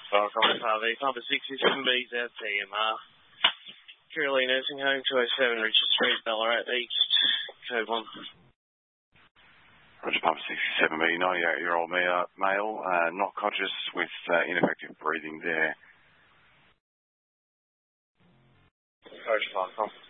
Falcon RV, Papa 67B's out TMR. Curly Nursing Home, 207 Richard Street, Ballarat East, code 1. Roger, Papa 67B, 98-year-old male, not conscious with ineffective breathing there. Roger, Falcon.